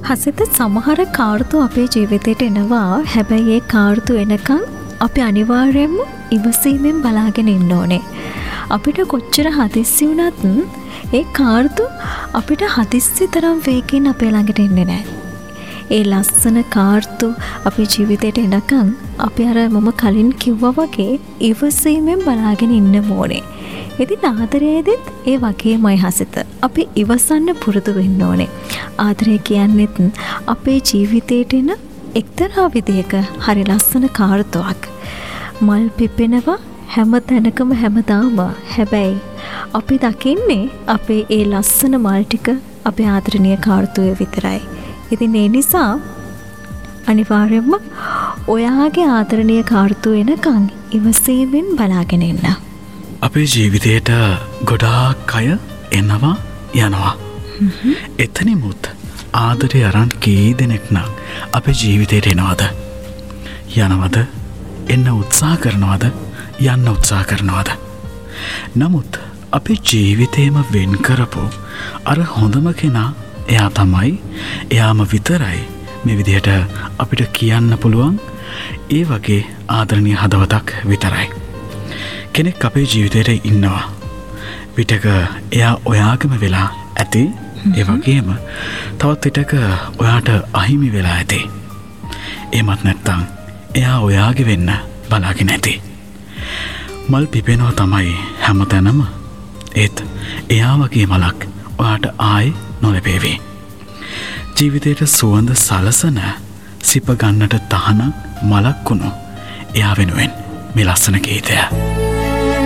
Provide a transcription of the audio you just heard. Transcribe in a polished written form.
හසිත සමහර කාර්තු අපේ ජීවිතයට එනවා. හැබැයි ඒ කාර්තු එනකන් අපි අනිවාර්යයෙන්ම ඉවසීමෙන් බලාගෙන ඉන්න ඕනේ. අපිට කොච්චර හදිස්සි වුණත් ඒ කාර්තු අපිට හදිස්සි තරම් වේගෙන් අපේ ළඟට එන්නේ නැහැ. ඒ ලස්සන කාර්තු අපේ ජීවිතයට එනකන් අපි අර මම කලින් කිව්වා වගේ ඉවසීමෙන් බලාගෙන ඉන්න ඕනේ. ඉතින් ආදරයේදීත් ඒ වගේමයි හසිත. අපි ඉවසන්න පුරුදු වෙන්න ඕනේ. ආදරය කියන්නේත් අපේ ජීවිතේට එන එක්තරා විදියක හරි ලස්සන කාර්තුවක්. මල් පිපෙනවා හැම තැනකම හැමදාම. හැබැයි අපි දකින්නේ අපේ ඒ ලස්සන මල් ටික අපේ ආදරණීය කාර්තුවේ විතරයි. ඉතින් ඒ නිසා අනිවාර්යයෙන්ම ඔයාගේ ආදරණීය කාර්තුව එනකන් ඉවසීමෙන් බලාගෙන ඉන්න. අපේ ජීවිතයට ගොඩාක් අය එනවා යනවා. එතනිමුත් ආදරය අරන් කී දෙනෙක් නම් අපේ ජීවිතයට එනවද? යනවද? එන්න උත්සාහ කරනවද? යන්න උත්සාහ කරනවද? නමුත් අපේ ජීවිතේම වෙන් කරපු අර හොඳම කෙනා එයා තමයි. එයාම විතරයි මේ විදිහට අපිට කියන්න පුළුවන් ඒ වගේ ආදරණීය හදවතක් විතරයි. කෙනෙක් අපේ ජීවිතේට ඉන්නවා. විටක එයා ඔයාගම වෙලා ඇති. ඒ වගේම තවත් විටක ඔයාට අහිමි වෙලා ඇති. එහෙමත් නැත්නම් එයා ඔයාගේ වෙන්න බලාගෙන ඇති. මල් පිපෙනවා තමයි හැමතැනම. ඒත් එයා වගේ මලක් ඔයාට ආයි නොලැබේවි. ජීවිතයට සුවඳ සලසන සිප ගන්නට තහනම් මලක් වුණු එයා වෙනුවෙන් මේ ලස්සන ගීතය.